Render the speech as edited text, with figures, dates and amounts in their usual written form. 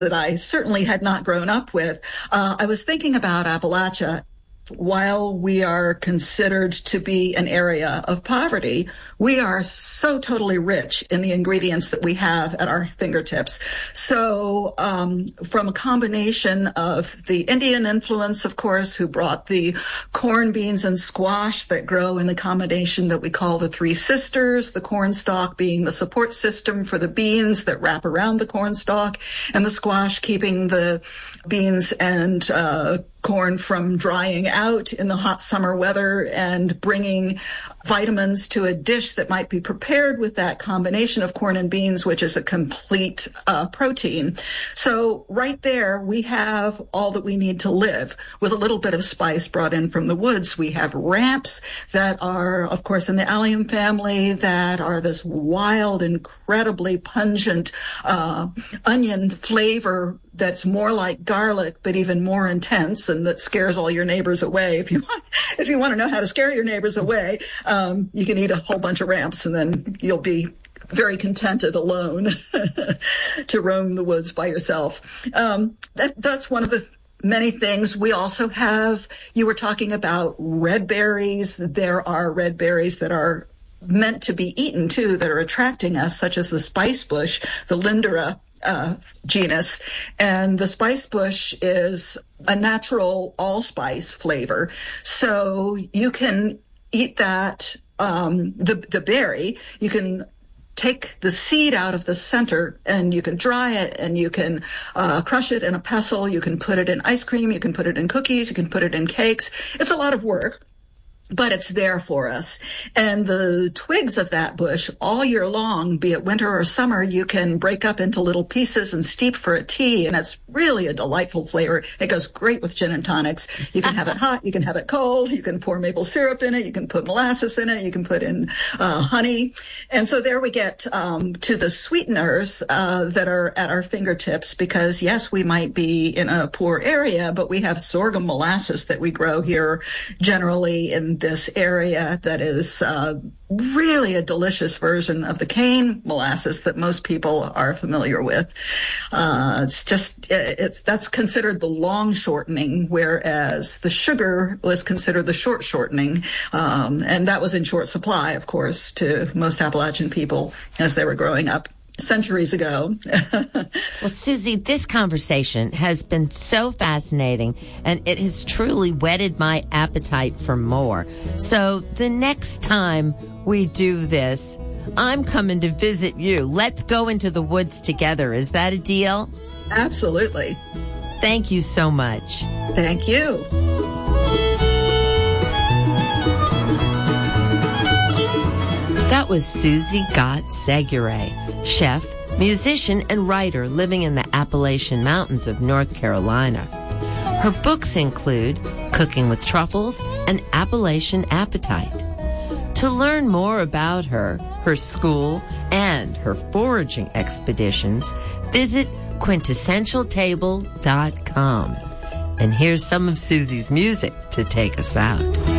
that I certainly had not grown up with. I was thinking about Appalachia. While we are considered to be an area of poverty, we are so totally rich in the ingredients that we have at our fingertips. So from a combination of the Indian influence, of course, who brought the corn, beans, and squash that grow in the combination that we call the Three Sisters, the corn stalk being the support system for the beans that wrap around the corn stalk, and the squash keeping the beans and corn from drying out in the hot summer weather and bringing vitamins to a dish that might be prepared with that combination of corn and beans, which is a complete protein. So right there, we have all that we need to live with a little bit of spice brought in from the woods. We have ramps that are, of course, in the allium family, that are this wild, incredibly pungent onion flavor that's more like garlic, but even more intense, and that scares all your neighbors away. If you want to know how to scare your neighbors away, you can eat a whole bunch of ramps, and then you'll be very contented alone to roam the woods by yourself. That's one of the many things. We also have, you were talking about red berries. There are red berries that are meant to be eaten too, that are attracting us, such as the spice bush, the Lindera genus. And the spice bush is a natural allspice flavor. So you can eat that, the berry. You can take the seed out of the center and you can dry it, and you can crush it in a pestle. You can put it in ice cream. You can put it in cookies. You can put it in cakes. It's a lot of work, but it's there for us. And the twigs of that bush all year long, be it winter or summer, you can break up into little pieces and steep for a tea. And it's really a delightful flavor. It goes great with gin and tonics. You can have it hot. You can have it cold. You can pour maple syrup in it. You can put molasses in it. You can put in honey. And so there we get to the sweeteners that are at our fingertips, because yes, we might be in a poor area, but we have sorghum molasses that we grow here generally in this area that is really a delicious version of the cane molasses that most people are familiar with. That's considered the long shortening, whereas the sugar was considered the short shortening. And that was in short supply, of course, to most Appalachian people as they were growing up centuries ago. Well, Susie, this conversation has been so fascinating, and it has truly whetted my appetite for more. So the next time we do this, I'm coming to visit you. Let's go into the woods together. Is that a deal? Absolutely. Thank you so much. Thank you. That was Susie Gott Seguret, chef, musician, and writer living in the Appalachian Mountains of North Carolina. Her books include Cooking with Truffles and Appalachian Appetite. To learn more about her, her school, and her foraging expeditions, visit quintessentialtable.com. And here's some of Susie's music to take us out.